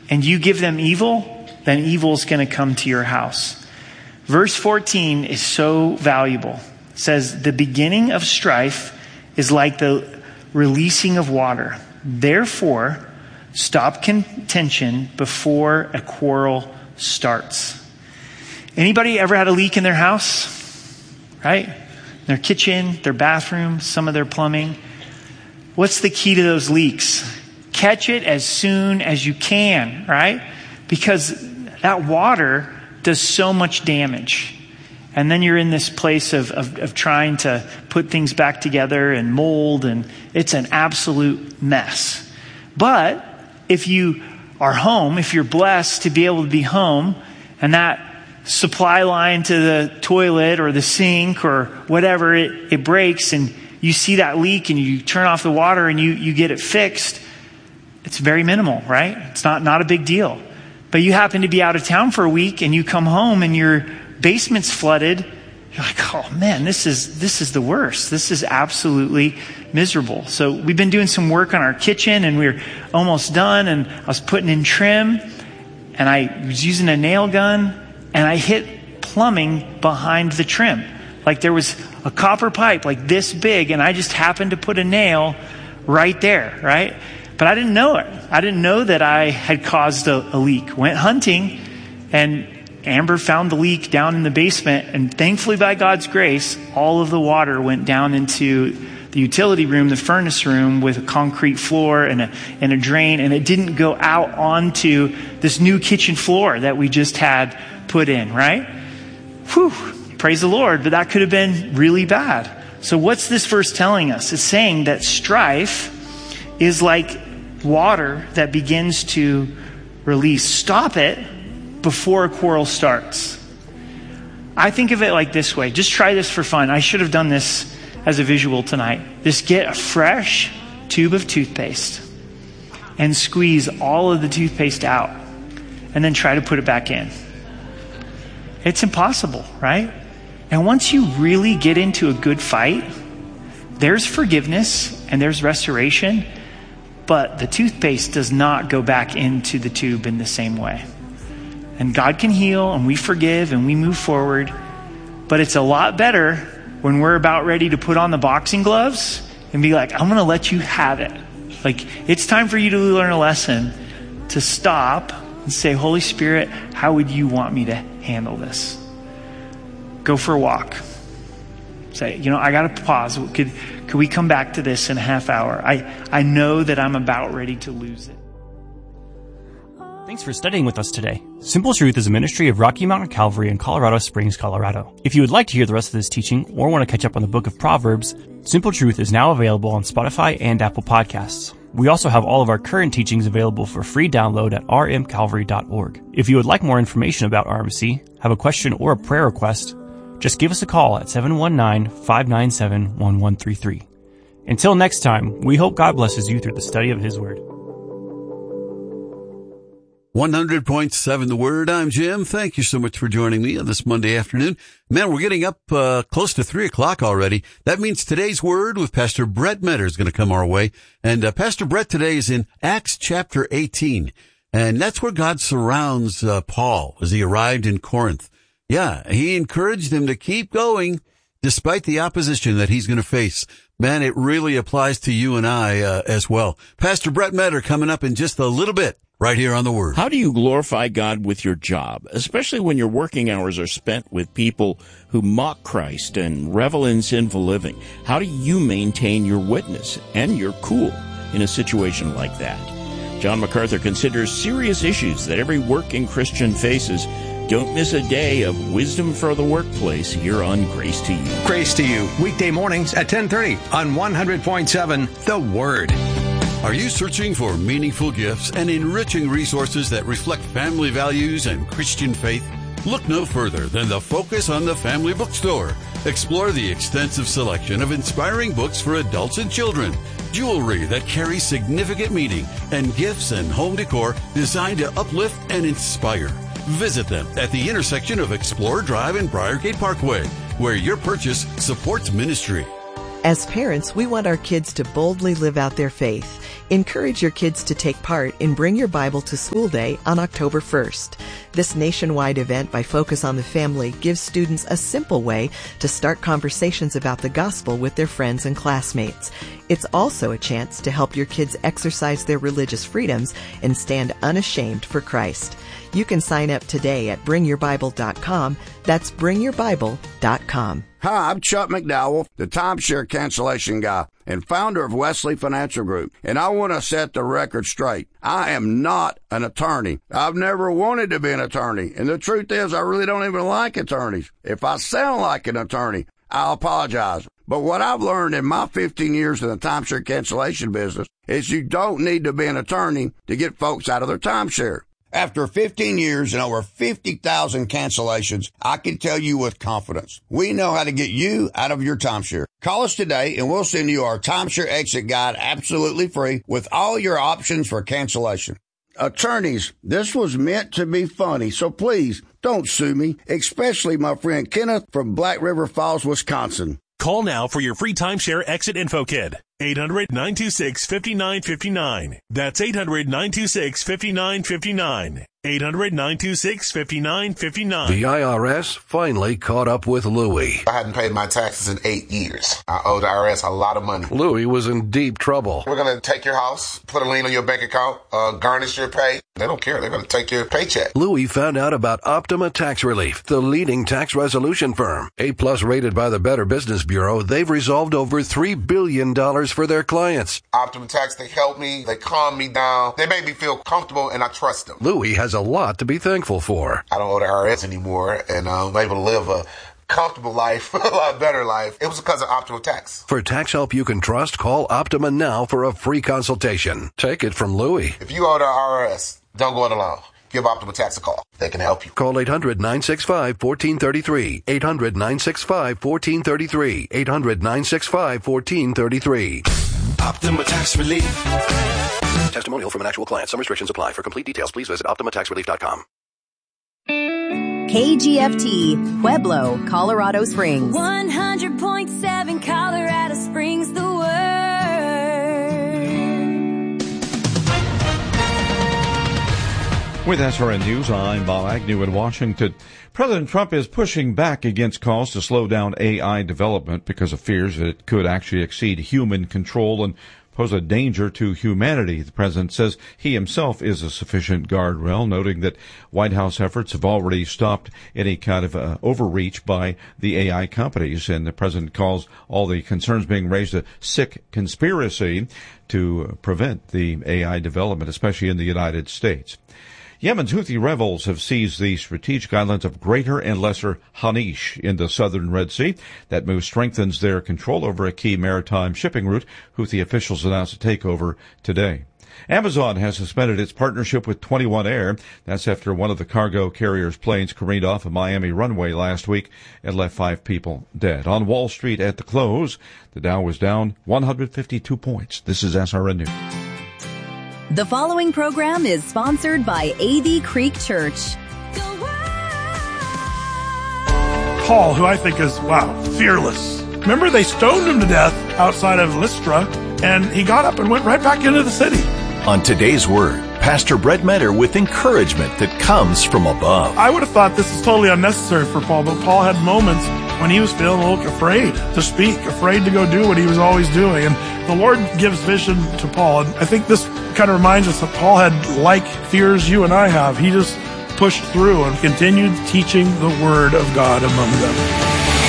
and you give them evil, then evil is going to come to your house. Verse 14 is so valuable. It says, the beginning of strife is like the releasing of water. Therefore, stop contention before a quarrel starts. Anybody ever had a leak in their house? Right? Their kitchen, their bathroom, some of their plumbing. What's the key to those leaks? Catch it as soon as you can, right? Because that water does so much damage. And then you're in this place of trying to put things back together and mold, and it's an absolute mess. But if you are home, if you're blessed to be able to be home, and that supply line to the toilet or the sink or whatever, it breaks, and you see that leak and you turn off the water and you get it fixed, it's very minimal, right? It's not a big deal. But you happen to be out of town for a week and you come home and your basement's flooded. You're like, oh man, this is the worst. This is absolutely miserable. So we've been doing some work on our kitchen and we're almost done, and I was putting in trim and I was using a nail gun and I hit plumbing behind the trim. Like there was a copper pipe like this big, and I just happened to put a nail right there, right? But I didn't know it. I didn't know that I had caused a leak. Went hunting, and Amber found the leak down in the basement, and thankfully by God's grace, all of the water went down into the utility room, the furnace room, with a concrete floor and a drain, and it didn't go out onto this new kitchen floor that we just had put in, right? Whew, praise the Lord, but that could have been really bad. So what's this verse telling us? It's saying that strife is like water that begins to release. Stop it before a quarrel starts. I think of it like this way. Just try this for fun. I should have done this as a visual tonight. Just get a fresh tube of toothpaste and squeeze all of the toothpaste out, and then try to put it back in. It's impossible, right? And once you really get into a good fight, there's forgiveness and there's restoration, but the toothpaste does not go back into the tube in the same way. And God can heal, and we forgive, and we move forward. But it's a lot better when we're about ready to put on the boxing gloves and be like, I'm going to let you have it. Like, it's time for you to learn a lesson, to stop and say, Holy Spirit, how would you want me to handle this? Go for a walk. Say, I got to pause. Could we come back to this in a half hour? I know that I'm about ready to lose it. Thanks for studying with us today. Simple Truth is a ministry of Rocky Mountain Calvary in Colorado Springs, Colorado. If you would like to hear the rest of this teaching or want to catch up on the book of Proverbs, Simple Truth is now available on Spotify and Apple Podcasts. We also have all of our current teachings available for free download at rmcalvary.org. If you would like more information about RMC, have a question or a prayer request, just give us a call at 719-597-1133. Until next time, we hope God blesses you through the study of His Word. 100.7 The Word. I'm Jim. Thank you so much for joining me on this Monday afternoon. Man, we're getting up close to 3 o'clock already. That means today's Word with Pastor Brett Metter is going to come our way. And Pastor Brett today is in Acts chapter 18. And that's where God surrounds Paul as he arrived in Corinth. Yeah, he encouraged him to keep going despite the opposition that he's going to face. Man, it really applies to you and I as well. Pastor Brett Metter coming up in just a little bit. Right here on The Word. How do you glorify God with your job, especially when your working hours are spent with people who mock Christ and revel in sinful living? How do you maintain your witness and your cool in a situation like that? John MacArthur considers serious issues that every working Christian faces. Don't miss a day of wisdom for the workplace here on Grace to You. Grace to You, weekday mornings at 10:30 on 100.7 The Word. Are you searching for meaningful gifts and enriching resources that reflect family values and Christian faith? Look no further than the Focus on the Family Bookstore. Explore the extensive selection of inspiring books for adults and children, jewelry that carries significant meaning, and gifts and home decor designed to uplift and inspire. Visit them at the intersection of Explorer Drive and Briargate Parkway, where your purchase supports ministry. As parents, we want our kids to boldly live out their faith. Encourage your kids to take part in Bring Your Bible to School Day on October 1st. This nationwide event by Focus on the Family gives students a simple way to start conversations about the gospel with their friends and classmates. It's also a chance to help your kids exercise their religious freedoms and stand unashamed for Christ. You can sign up today at bringyourbible.com. That's bringyourbible.com. Hi, I'm Chuck McDowell, the timeshare cancellation guy and founder of Wesley Financial Group, and I want to set the record straight. I am not an attorney. I've never wanted to be an attorney, and the truth is I really don't even like attorneys. If I sound like an attorney, I'll apologize. But what I've learned in my 15 years in the timeshare cancellation business is you don't need to be an attorney to get folks out of their timeshare. After 15 years and over 50,000 cancellations, I can tell you with confidence, we know how to get you out of your timeshare. Call us today and we'll send you our timeshare exit guide absolutely free with all your options for cancellation. Attorneys, this was meant to be funny, so please don't sue me, especially my friend Kenneth from Black River Falls, Wisconsin. Call now for your free timeshare exit info kit. 800-926-5959. That's 800-926-5959. 800-926-5959. The IRS finally caught up with Louie. I hadn't paid my taxes in 8 years. I owe the IRS a lot of money. Louie was in deep trouble. We're going to take your house, put a lien on your bank account, garnish your pay. They don't care. They're going to take your paycheck. Louie found out about Optima Tax Relief, the leading tax resolution firm. A-plus rated by the Better Business Bureau, they've resolved over $3 billion for their clients. Optima Tax, they help me. They calm me down. They make me feel comfortable, and I trust them. Louie has a lot to be thankful for. I don't owe the IRS anymore, and I'm able to live a comfortable life, a lot better life. It was because of Optima Tax. For tax help you can trust, call Optima now for a free consultation. Take it from Louie. If you owe the IRS, don't go it alone. Give Optima Tax a call. They can help you. Call 800-965-1433. 800-965-1433. 800-965-1433. Optima Tax Relief. Testimonial from an actual client. Some restrictions apply. For complete details, please visit OptimaTaxRelief.com. KGFT, Pueblo, Colorado Springs. 100.7 Colorado Springs, the word. With SRN News, I'm Bob Agnew in Washington. President Trump is pushing back against calls to slow down AI development because of fears that it could actually exceed human control and pose a danger to humanity. The president says he himself is a sufficient guardrail, noting that White House efforts have already stopped any kind of overreach by the AI companies. And the president calls all the concerns being raised a sick conspiracy to prevent the AI development, especially in the United States. Yemen's Houthi rebels have seized the strategic islands of Greater and Lesser Hanish in the southern Red Sea. That move strengthens their control over a key maritime shipping route. Houthi officials announced a takeover today. Amazon has suspended its partnership with 21 Air. That's after one of the cargo carrier's planes careened off a Miami runway last week and left 5 people dead. On Wall Street at the close, the Dow was down 152 points. This is SRN News. The following program is sponsored by A.D. Creek Church. Paul, who I think is, fearless. Remember, they stoned him to death outside of Lystra, and he got up and went right back into the city. On today's Word, Pastor Brett Metter with encouragement that comes from above. I would have thought this is totally unnecessary for Paul, but Paul had moments when he was feeling a little afraid to speak, afraid to go do what he was always doing. And the Lord gives vision to Paul. And I think this kind of reminds us that Paul had like fears you and I have. He just pushed through and continued teaching the Word of God among them.